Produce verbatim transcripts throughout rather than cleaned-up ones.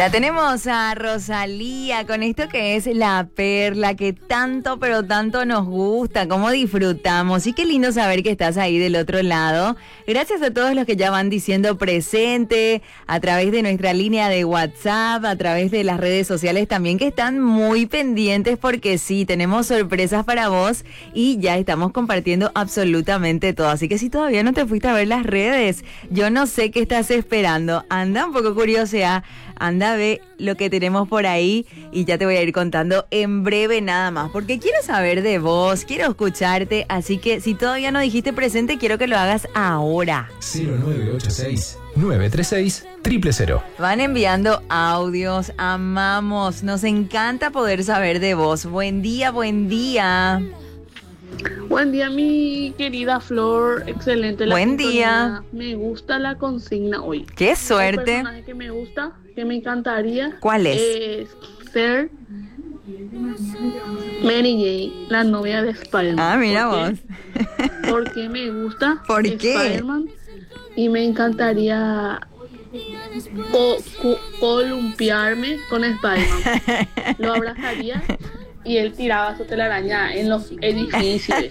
La tenemos a Rosalía con esto que es La Perla, que tanto pero tanto nos gusta, cómo disfrutamos. Y qué lindo saber que estás ahí del otro lado. Gracias a todos los que ya van diciendo presente, a través de nuestra línea de WhatsApp, a través de las redes sociales también, que están muy pendientes porque sí, tenemos sorpresas para vos y ya estamos compartiendo absolutamente todo. Así que si todavía no te fuiste a ver las redes, yo no sé qué estás esperando. Anda un poco curiosidad. Anda, ve lo que tenemos por ahí y ya te voy a ir contando en breve nada más, porque quiero saber de vos, quiero escucharte, así que si todavía no dijiste presente, quiero que lo hagas ahora. cero nueve ocho seis, nueve tres seis, cero cero cero. Van enviando audios, amamos, nos encanta poder saber de vos. Buen día, buen día. Buen día, mi querida Flor. Excelente la Buen sintonía. día. Me gusta la consigna hoy. Qué El suerte. personaje que me gusta, que me encantaría. ¿Cuál es? Es ser Mary Jane, la novia de Spider-Man. Ah, mira ¿Por vos. qué? Porque me gusta ¿Por qué? Spider-Man y me encantaría co- co- columpiarme con Spider-Man. Lo abrazaría y él tiraba su telaraña en los edificios.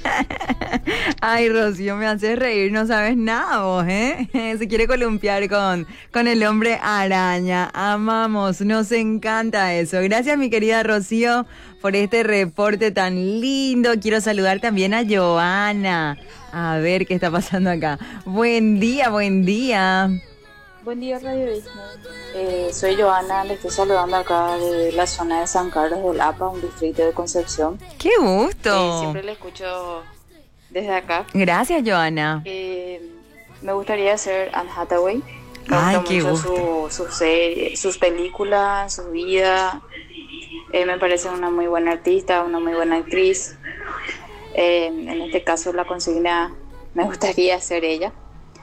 Ay, Rocío, me haces reír, no sabes nada vos, ¿eh? Se quiere columpiar con, con el hombre araña. Amamos, nos encanta eso. Gracias, mi querida Rocío, por este reporte tan lindo. Quiero saludar también a Joana. A ver qué está pasando acá. Buen día, buen día. Buen día, Radio Disney. Eh, soy Joana, le estoy saludando acá de la zona de San Carlos del A P A, un distrito de Concepción. ¡Qué gusto! Eh, siempre le escucho desde acá. Gracias, Joana. Eh, me gustaría ser Anne Hathaway. Me Ay, gusta qué mucho gusto. su, su serie, sus películas, su vida. Eh, me parece una muy buena artista, una muy buena actriz. Eh, en este caso, la consigna me gustaría ser ella.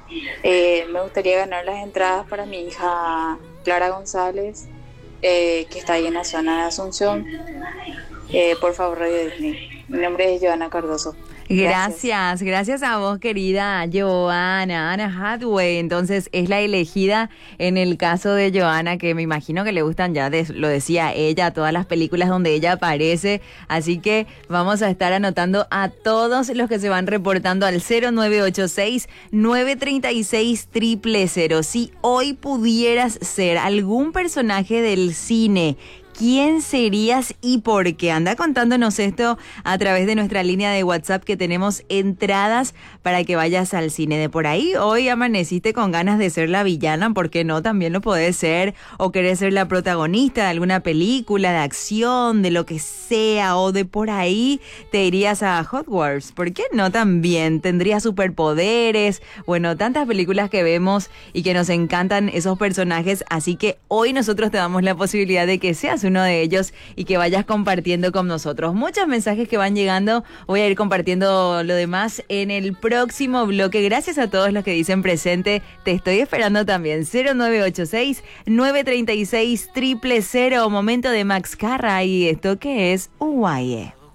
Eh, me gustaría ganar las entradas para mi hija Clara González, eh, que está ahí en la zona de Asunción. Eh, por favor, Radio Disney. Mi nombre es Joana Cardoso. Gracias, gracias a vos, querida Joana, Anna Hathaway. Entonces es la elegida en el caso de Joana, que me imagino que le gustan, ya de, lo decía ella, todas las películas donde ella aparece. Así que vamos a estar anotando a todos los que se van reportando al cero nueve ocho seis, nueve tres seis, cero cero cero. Si hoy pudieras ser algún personaje del cine, ¿quién serías y por qué? Anda contándonos esto a través de nuestra línea de WhatsApp, que tenemos entradas para que vayas al cine. De por ahí, hoy amaneciste con ganas de ser la villana, ¿por qué no? También lo podés ser, o querés ser la protagonista de alguna película, de acción, de lo que sea, o de por ahí te irías a Hogwarts, ¿por qué no? También tendrías superpoderes, bueno, tantas películas que vemos y que nos encantan esos personajes, así que hoy nosotros te damos la posibilidad de que seas uno de ellos y que vayas compartiendo con nosotros. Muchos mensajes que van llegando, voy a ir compartiendo lo demás en el próximo bloque. Gracias a todos los que dicen presente, te estoy esperando también. cero nueve ocho seis, nueve tres seis, cero cero cero. Momento de Max Carra y esto que es Uguaye.